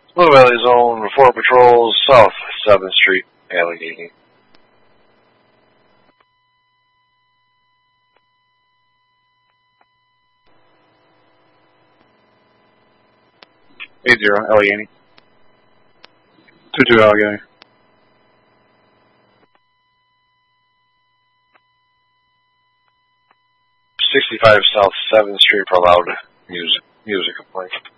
Blue Valley Zone 4 patrols south 7th Street, Allegheny. Allegheny. 2-2 Allegheny. 65 South 7th Street for loud music complaint.